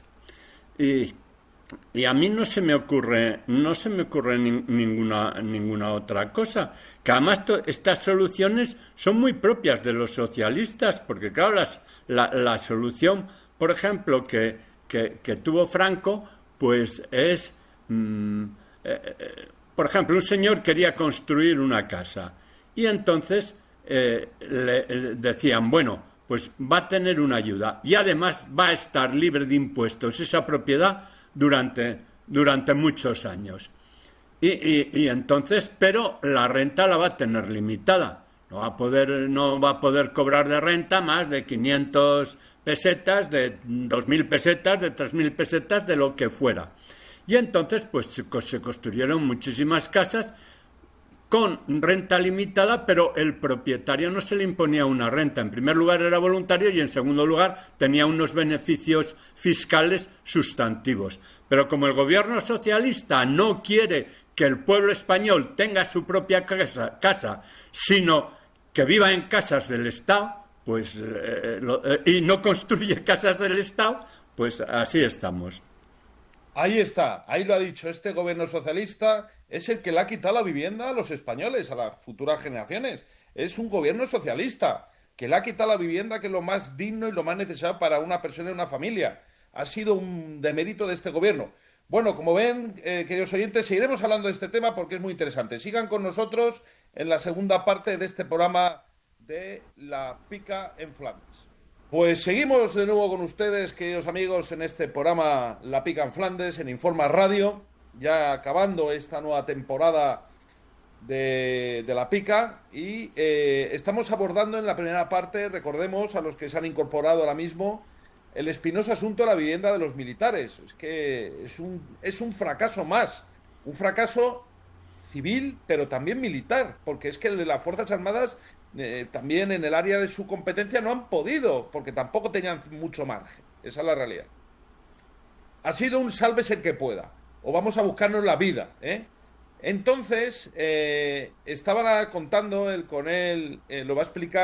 Y, y a mí no se me ocurre, no se me ocurre ni, ninguna, ninguna otra cosa. Que además to, estas soluciones son muy propias de los socialistas, porque claro, las, la, la solución, por ejemplo, que, que, que tuvo Franco, pues es, mmm, eh, eh, por ejemplo, un señor quería construir una casa. Y entonces eh, le, le decían, bueno, pues va a tener una ayuda y además va a estar libre de impuestos esa propiedad durante, durante muchos años. Y, y, y entonces, pero la renta la va a tener limitada. No va a poder, no va a poder cobrar de renta más de quinientas pesetas, de dos mil pesetas, de tres mil pesetas, de lo que fuera. Y entonces, pues se, se construyeron muchísimas casas con renta limitada, pero el propietario no se le imponía una renta. En primer lugar era voluntario y en segundo lugar tenía unos beneficios fiscales sustantivos. Pero como el gobierno socialista no quiere que el pueblo español tenga su propia casa, casa sino que viva en casas del Estado, pues eh, lo, eh, y no construye casas del Estado, pues así estamos. Ahí está, ahí lo ha dicho, este gobierno socialista es el que le ha quitado la vivienda a los españoles, a las futuras generaciones. Es un gobierno socialista que le ha quitado la vivienda, que es lo más digno y lo más necesario para una persona y una familia. Ha sido un demérito de este gobierno. Bueno, como ven, eh, queridos oyentes, seguiremos hablando de este tema porque es muy interesante. Sigan con nosotros en la segunda parte de este programa de La Pica en Flandes. Pues seguimos de nuevo con ustedes, queridos amigos, en este programa La Pica en Flandes, en Informa Radio, ya acabando esta nueva temporada de, de La Pica, y eh, estamos abordando en la primera parte, recordemos a los que se han incorporado ahora mismo, el espinoso asunto de la vivienda de los militares. Es que es un, es un fracaso más, un fracaso civil, pero también militar, porque es que las Fuerzas Armadas eh, también en el área de su competencia no han podido, porque tampoco tenían mucho margen. Esa es la realidad. Ha sido un sálvese el que pueda, o vamos a buscarnos la vida, ¿eh? Entonces, eh, estaba contando el coronel, eh, lo va a explicar,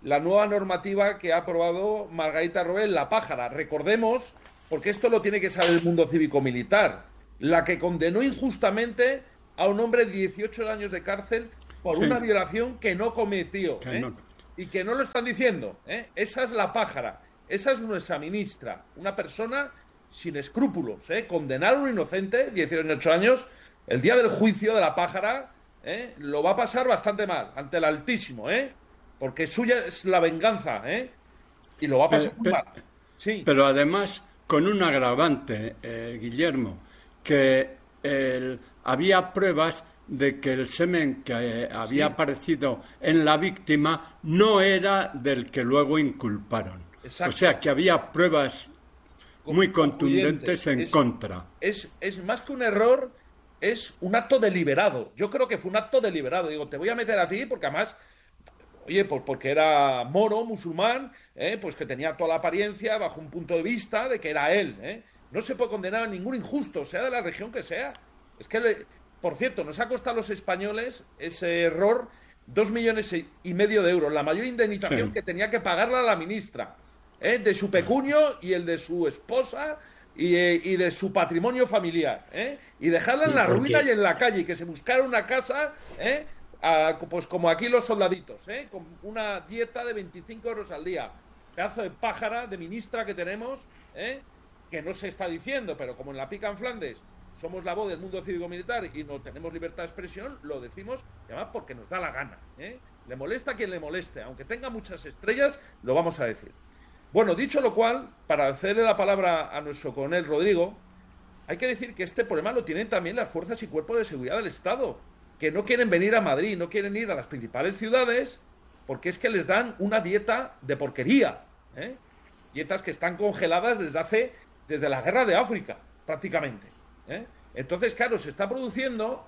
la nueva normativa que ha aprobado Margarita Robles, la pájara. Recordemos, porque esto lo tiene que saber el mundo cívico-militar, la que condenó injustamente a un hombre de dieciocho años de cárcel por Sí. una violación que no cometió. Que ¿eh? no. Y que no lo están diciendo. ¿eh? Esa es la pájara. Esa es nuestra ministra. Una persona sin escrúpulos. ¿eh? Condenar a un inocente, dieciocho años, el día del juicio de la pájara, ¿eh? lo va a pasar bastante mal ante el Altísimo. ¿eh? Porque suya es la venganza. ¿eh? Y lo va a pasar Pe- muy pe- mal. Sí. Pero además con un agravante, eh, Guillermo, que el- había pruebas de que el semen que eh, había Sí. aparecido en la víctima no era del que luego inculparon. Exacto. O sea que había pruebas muy contundentes Concluyentes. en Es- contra. Es, es más que un error, es un acto deliberado. Yo creo que fue un acto deliberado. Digo, te voy a meter a ti porque además, oye, pues porque era moro, musulmán, ¿eh? Pues que tenía toda la apariencia bajo un punto de vista de que era él. ¿eh? No se puede condenar a ningún injusto, sea de la región que sea. Es que, le- por cierto, nos ha costado a los españoles ese error dos millones y medio de euros, la mayor indemnización Sí. que tenía que pagarla la ministra, ¿eh? De su pecunio y el de su esposa y, eh, y de su patrimonio familiar, ¿eh? Y dejarla en Sí, la porque- ruina y en la calle, y que se buscara una casa, ¿eh? A- pues como aquí los soldaditos, ¿eh? Con una dieta de veinticinco euros al día. Pedazo de pájara de ministra que tenemos, ¿eh? Que no se está diciendo, pero como en la pica en Flandes somos la voz del mundo cívico-militar y no tenemos libertad de expresión, lo decimos, y además porque nos da la gana, ¿eh? Le molesta a quien le moleste, aunque tenga muchas estrellas, lo vamos a decir. Bueno, dicho lo cual, para cederle la palabra a nuestro coronel Rodrigo, hay que decir que este problema lo tienen también las fuerzas y cuerpos de seguridad del Estado, que no quieren venir a Madrid, no quieren ir a las principales ciudades, porque es que les dan una dieta de porquería, ¿eh? Dietas que están congeladas desde hace, desde la guerra de África, prácticamente. ¿eh? Entonces, claro, se está produciendo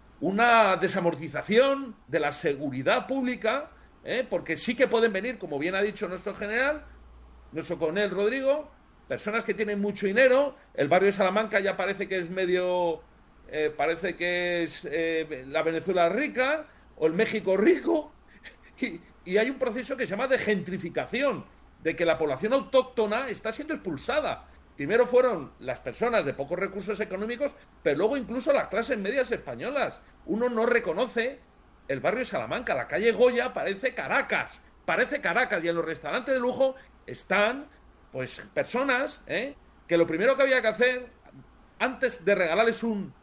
una desamortización de la seguridad pública, ¿eh? Porque sí que pueden venir, como bien ha dicho nuestro general, nuestro coronel Rodrigo, personas que tienen mucho dinero. El barrio de Salamanca ya parece que es medio, eh, parece que es eh, la Venezuela rica o el México rico, y, y hay un proceso que se llama de gentrificación, de que la población autóctona está siendo expulsada. Primero fueron las personas de pocos recursos económicos, pero luego incluso las clases medias españolas. Uno no reconoce el barrio de Salamanca, la calle Goya parece Caracas, parece Caracas, y en los restaurantes de lujo están, pues, personas, ¿eh? que lo primero que había que hacer, antes de regalarles un,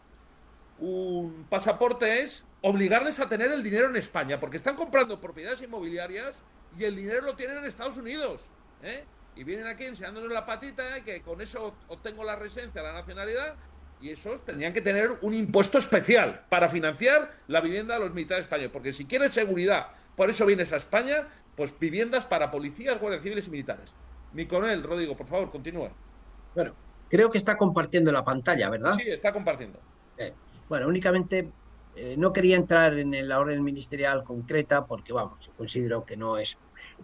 un pasaporte, es obligarles a tener el dinero en España, porque están comprando propiedades inmobiliarias y el dinero lo tienen en Estados Unidos, ¿eh? Y vienen aquí enseñándonos la patita, ¿eh? Que con eso obtengo la residencia, la nacionalidad, y esos tendrían que tener un impuesto especial para financiar la vivienda de los militares españoles, porque si quieres seguridad, por eso vienes a España, pues viviendas para policías, guardias civiles y militares. Mi coronel, Rodrigo, por favor, continúe. Bueno, creo que está compartiendo la pantalla, ¿verdad? Sí, está compartiendo. Eh, bueno, únicamente eh, no quería entrar en la orden ministerial concreta porque, vamos, considero que no es,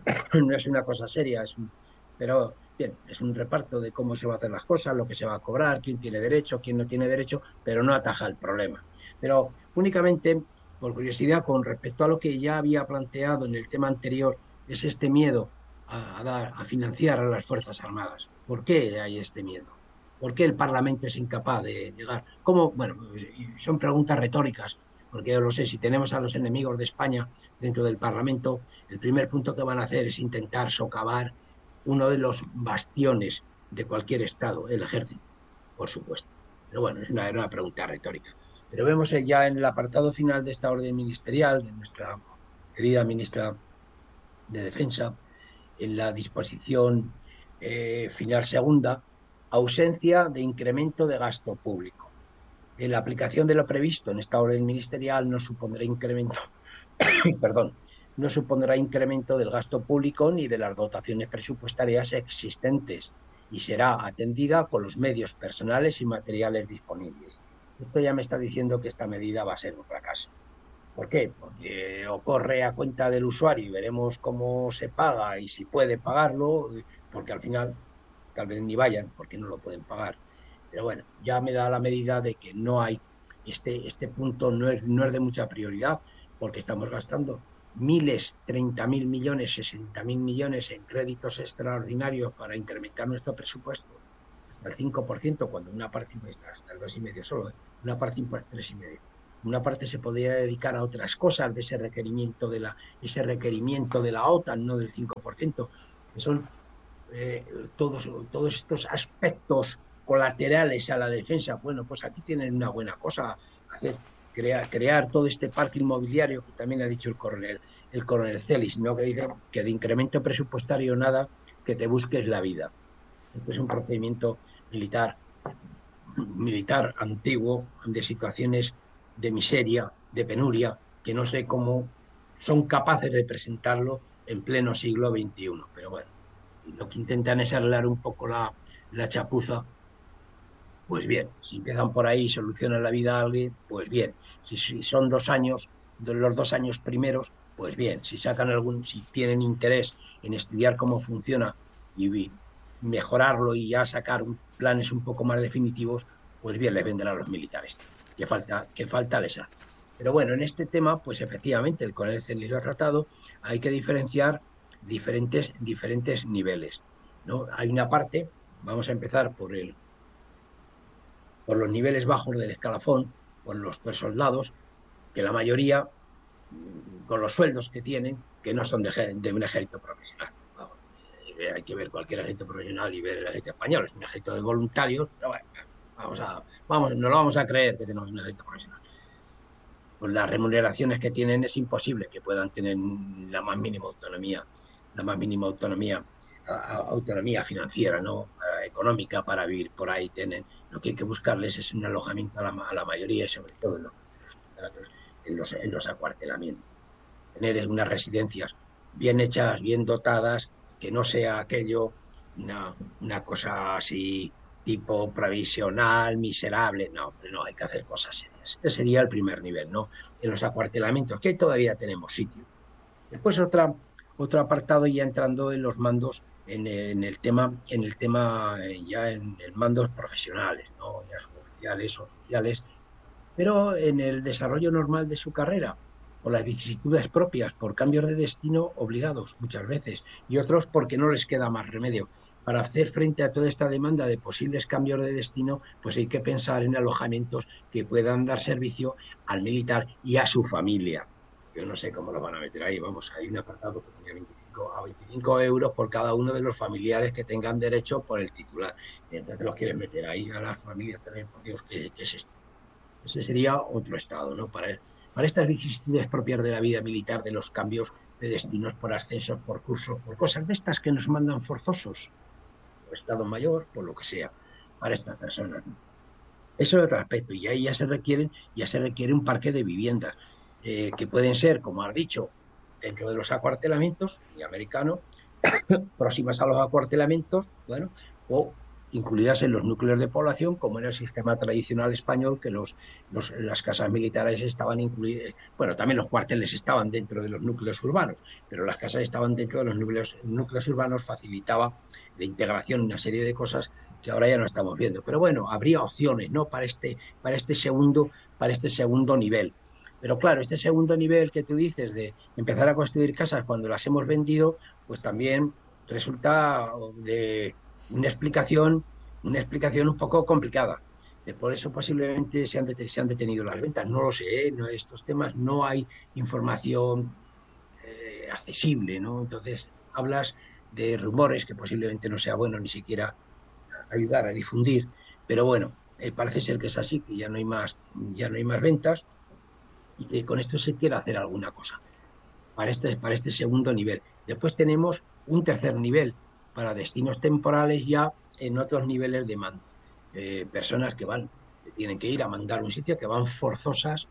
no es una cosa seria, es un- pero bien, es un reparto de cómo se va a hacer las cosas, lo que se va a cobrar, quién tiene derecho, quién no tiene derecho, pero no ataja el problema. Pero únicamente, por curiosidad, con respecto a lo que ya había planteado en el tema anterior, es este miedo a, a dar, a financiar a las Fuerzas Armadas. ¿Por qué hay este miedo? ¿Por qué el Parlamento es incapaz de llegar? ¿Cómo? Bueno, son preguntas retóricas, porque yo lo sé, si tenemos a los enemigos de España dentro del Parlamento, el primer punto que van a hacer es intentar socavar uno de los bastiones de cualquier Estado, el ejército, por supuesto. Pero bueno, es una, era una pregunta retórica. Pero vemos ya en el apartado final de esta orden ministerial de nuestra querida ministra de Defensa, en la disposición eh, final segunda, ausencia de incremento de gasto público. En la aplicación de lo previsto en esta orden ministerial no supondrá incremento, perdón, no supondrá incremento del gasto público ni de las dotaciones presupuestarias existentes y será atendida con los medios personales y materiales disponibles. Esto ya me está diciendo que esta medida va a ser un fracaso. ¿Por qué? Porque ocurre a cuenta del usuario y veremos cómo se paga y si puede pagarlo, porque al final tal vez ni vayan porque no lo pueden pagar. Pero bueno, ya me da la medida de que no hay, este, este punto no es, no es de mucha prioridad porque estamos gastando miles, treinta mil millones, sesenta mil millones en créditos extraordinarios para incrementar nuestro presupuesto hasta el cinco por ciento, cuando una parte, hasta el dos coma cinco por ciento solo, ¿eh? Una parte importante, tres coma cinco por ciento. Una parte se podría dedicar a otras cosas de ese requerimiento de la, ese requerimiento de la OTAN, no del cinco por ciento, que son eh, todos, todos estos aspectos colaterales a la defensa. Bueno, pues aquí tienen una buena cosa, hacer, crear, crear todo este parque inmobiliario que también ha dicho el coronel, el coronel Celis, ¿no? Que dice que de incremento presupuestario nada, que te busques la vida. Este es un procedimiento militar, militar antiguo, de situaciones de miseria, de penuria, que no sé cómo son capaces de presentarlo en pleno siglo veintiuno. Pero bueno, lo que intentan es arreglar un poco la, la chapuza. Pues bien, si empiezan por ahí y solucionan la vida a alguien, pues bien. Si, si son dos años, de los dos años primeros, pues bien. Si sacan algún, si tienen interés en estudiar cómo funciona y mejorarlo y ya sacar un, planes un poco más definitivos, pues bien, les vendrán a los militares. Que falta, que falta les hace. Pero bueno, en este tema, pues efectivamente, el coronel Celis lo ha tratado, hay que diferenciar diferentes, diferentes niveles, ¿no? Hay una parte, vamos a empezar por el por los niveles bajos del escalafón, por los soldados, que la mayoría, con los sueldos que tienen, que no son de, de un ejército profesional. Vamos, eh, hay que ver cualquier ejército profesional y ver el ejército español, es un ejército de voluntarios, pero bueno, vamos a, vamos, no lo vamos a creer que tenemos un ejército profesional. Pues las remuneraciones que tienen es imposible que puedan tener la más mínima autonomía, la más mínima autonomía, autonomía financiera, ¿no? Económica para vivir por ahí. Tienen, lo que hay que buscarles es un alojamiento a la, a la mayoría, sobre todo en los, en, los, en los acuartelamientos. Tener unas residencias bien hechas, bien dotadas, que no sea aquello una, una cosa así tipo provisional, miserable. No, no, hay que hacer cosas serias. Este sería el primer nivel, ¿no? En los acuartelamientos, que todavía tenemos sitio. Después otra, otro apartado ya entrando en los mandos, en el, en el tema, en el tema ya en el mandos profesionales, ¿no? Ya suboficiales, oficiales, pero en el desarrollo normal de su carrera, o las vicisitudes propias por cambios de destino obligados muchas veces, y otros porque no les queda más remedio. Para hacer frente a toda esta demanda de posibles cambios de destino, pues hay que pensar en alojamientos que puedan dar servicio al militar y a su familia. Yo no sé cómo lo van a meter ahí, vamos, hay un apartado que ponía veinticinco a veinticinco euros por cada uno de los familiares que tengan derecho por el titular. Y entonces te los quieres meter ahí a las familias también, por Dios, ¿qué, qué es esto? Ese sería otro estado, ¿no? Para, para estas vicisitudes propias de la vida militar, de los cambios de destinos por ascensos, por cursos, por cosas de estas que nos mandan forzosos, por estado mayor, por lo que sea, para estas personas, ¿no? Eso es otro aspecto, y ahí ya se requieren, ya se requiere un parque de viviendas, eh, que pueden ser, como has dicho, dentro de los acuartelamientos, y americanos, próximas a los acuartelamientos, bueno, o incluidas en los núcleos de población, como en el sistema tradicional español, que los, los, las casas militares estaban incluidas, bueno, también los cuarteles estaban dentro de los núcleos urbanos, pero las casas estaban dentro de los núcleos, núcleos urbanos, facilitaba la integración, una serie de cosas que ahora ya no estamos viendo. Pero bueno, habría opciones, ¿no? Para este, para este segundo, para este segundo nivel. Pero claro, este segundo nivel que tú dices de empezar a construir casas cuando las hemos vendido, pues también resulta de una explicación, una explicación un poco complicada. Por eso posiblemente se han, det se han detenido las ventas. No lo sé, ¿eh? No, estos temas no hay información eh, accesible, ¿no? Entonces hablas de rumores que posiblemente no sea bueno ni siquiera ayudar a difundir, pero bueno, eh, parece ser que es así, que ya no hay más, ya no hay más ventas y que con esto se quiere hacer alguna cosa para este, para este segundo nivel. Después tenemos un tercer nivel para destinos temporales ya en otros niveles de mando. Eh, personas que van, que tienen que ir a mandar un sitio, que van forzosas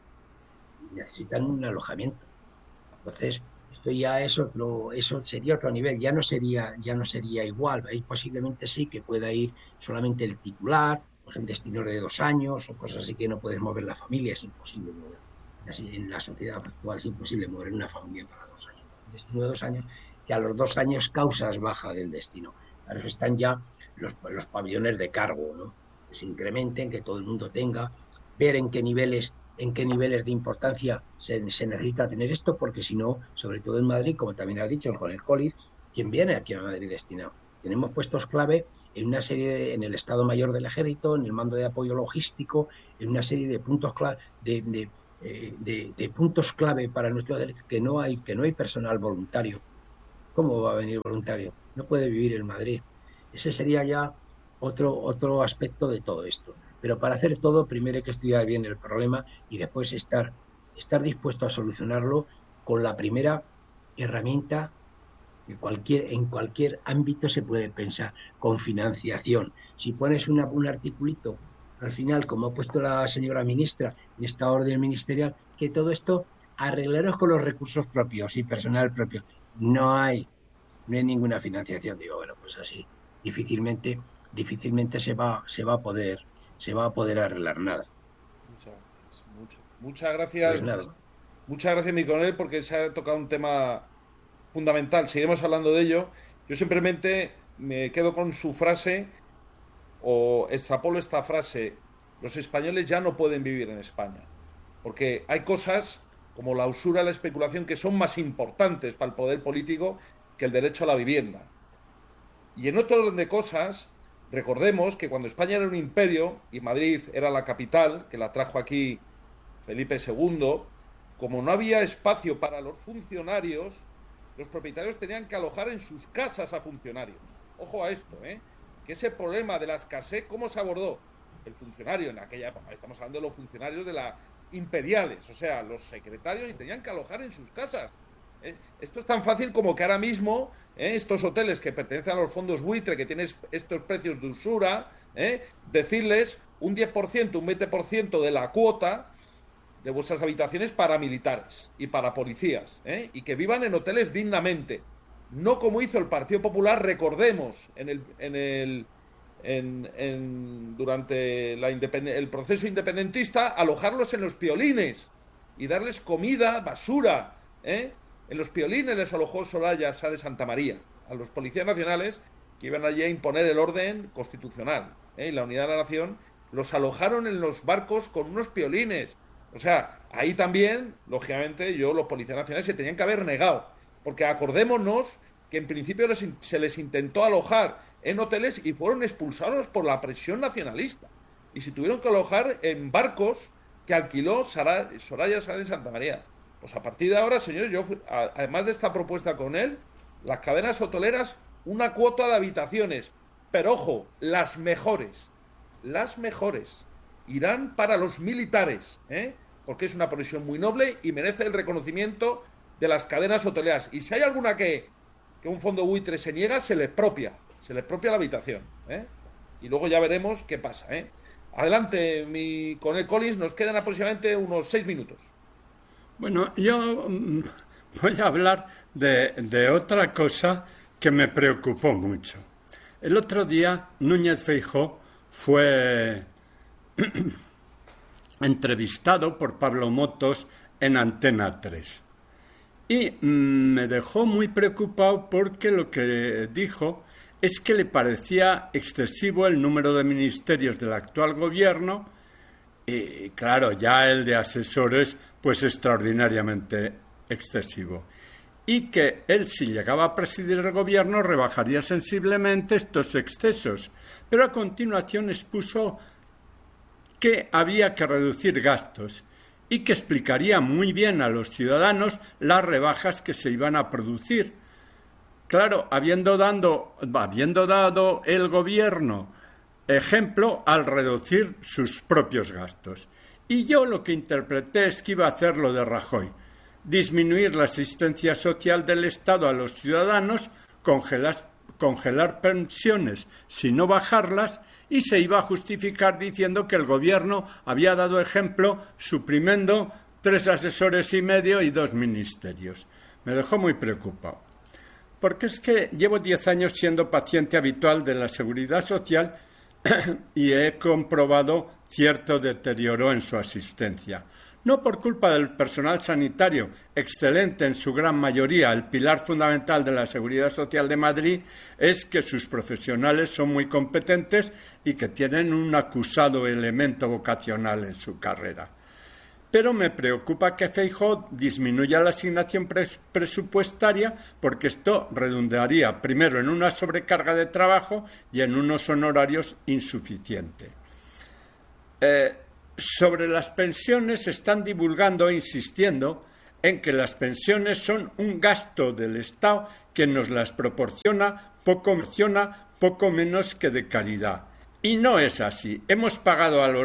y necesitan un alojamiento. Entonces, esto ya es otro, eso sería otro nivel, ya no sería, ya no sería igual. Ahí posiblemente sí que pueda ir solamente el titular, pues en destinos de dos años o cosas así que no puedes mover la familia, es imposible mover. Así, en la sociedad actual es imposible mover una familia para dos años. Un destino de dos años, que a los dos años causas baja del destino. Para eso están ya los, los pabellones de cargo, ¿no? Que se incrementen, que todo el mundo tenga, ver en qué niveles en qué niveles de importancia se, se necesita tener esto, porque si no, sobre todo en Madrid, como también has dicho con el Colis, ¿quién viene aquí a Madrid destinado? Tenemos puestos clave en una serie de, en el Estado Mayor del Ejército, en el mando de apoyo logístico, en una serie de puntos clave, de, de, eh, de, de puntos clave para nuestro derecho, que no hay, que no hay personal voluntario. ¿Cómo va a venir voluntario? No puede vivir en Madrid. Ese sería ya otro, otro aspecto de todo esto. Pero para hacer todo, primero hay que estudiar bien el problema y después estar, estar dispuesto a solucionarlo con la primera herramienta que cualquier, en cualquier ámbito se puede pensar, con financiación. Si pones una, un articulito al final, como ha puesto la señora ministra en esta orden ministerial, que todo esto arreglaros con los recursos propios y personal propio. No hay, no hay ninguna financiación. Digo, bueno, pues así difícilmente, difícilmente se va, se va a poder, se va a poder arreglar nada. Muchas gracias. Muchas, muchas Pues gracias. nada, Muchas gracias, mi coronel, porque se ha tocado un tema fundamental. Seguiremos hablando de ello. Yo simplemente me quedo con su frase o extrapolo esta frase. Los españoles ya no pueden vivir en España. Porque hay cosas como la usura y la especulación que son más importantes para el poder político que el derecho a la vivienda. Y en otro orden de cosas, recordemos que cuando España era un imperio y Madrid era la capital, que la trajo aquí Felipe segundo, como no había espacio para los funcionarios, los propietarios tenían que alojar en sus casas a funcionarios. Ojo a esto, ¿eh? Que ese problema de la escasez, ¿cómo se abordó? El funcionario en aquella época, estamos hablando de los funcionarios de la imperiales, o sea, los secretarios, y tenían que alojar en sus casas. ¿Eh? Esto es tan fácil como que ahora mismo ¿eh? estos hoteles que pertenecen a los fondos buitre, que tienen estos precios de usura, ¿eh? decirles un diez por ciento, un veinte por ciento de la cuota de vuestras habitaciones para militares y para policías, ¿eh? y que vivan en hoteles dignamente. No como hizo el Partido Popular, recordemos, en el, en el, en, en, durante la el proceso independentista, alojarlos en los Piolines y darles comida, basura. ¿eh? En los Piolines les alojó Soraya Sá de Santa María, a los policías nacionales que iban allí a imponer el orden constitucional. ¿eh? Y la unidad de la nación los alojaron en los barcos con unos Piolines. O sea, ahí también, lógicamente, yo, los policías nacionales se tenían que haber negado. Porque acordémonos que en principio les, se les intentó alojar en hoteles y fueron expulsados por la presión nacionalista. Y se tuvieron que alojar en barcos que alquiló Sara, Soraya Sá de Santa María. Pues a partir de ahora, señores, yo, además de esta propuesta con él, las cadenas hoteleras, una cuota de habitaciones. Pero ojo, las mejores. Las mejores. Irán para los militares, ¿eh? Porque es una profesión muy noble y merece el reconocimiento de las cadenas hoteleras. Y si hay alguna que, que un fondo buitre se niega, se le expropia. Se le expropia la habitación. ¿eh? Y luego ya veremos qué pasa. ¿eh? Adelante, mi coronel Collins, nos quedan aproximadamente unos seis minutos. Bueno, yo voy a hablar de, de otra cosa que me preocupó mucho. El otro día Núñez Feijóo fue entrevistado por Pablo Motos en Antena tres y me dejó muy preocupado porque lo que dijo es que le parecía excesivo el número de ministerios del actual gobierno y claro, ya el de asesores pues extraordinariamente excesivo y que él, si llegaba a presidir el gobierno, rebajaría sensiblemente estos excesos, pero a continuación expuso que había que reducir gastos y que explicaría muy bien a los ciudadanos las rebajas que se iban a producir. Claro, habiendo, dando, habiendo dado el gobierno ejemplo al reducir sus propios gastos. Y yo lo que interpreté es que iba a hacer lo de Rajoy, disminuir la asistencia social del Estado a los ciudadanos, congelar, congelar pensiones, sino bajarlas, y se iba a justificar diciendo que el gobierno había dado ejemplo suprimiendo tres asesores y medio y dos ministerios. Me dejó muy preocupado. Porque es que llevo diez años siendo paciente habitual de la Seguridad Social y he comprobado cierto deterioro en su asistencia. No por culpa del personal sanitario, excelente en su gran mayoría, el pilar fundamental de la Seguridad Social de Madrid es que sus profesionales son muy competentes y que tienen un acusado elemento vocacional en su carrera. pero me preocupa que Feijóo disminuya la asignación pres- presupuestaria porque esto redundaría primero en una sobrecarga de trabajo y en unos honorarios insuficientes. Eh, sobre las pensiones están divulgando e insistiendo en que las pensiones son un gasto del Estado que nos las proporciona poco, proporciona poco menos que de caridad. Y no es así. Hemos pagado a lo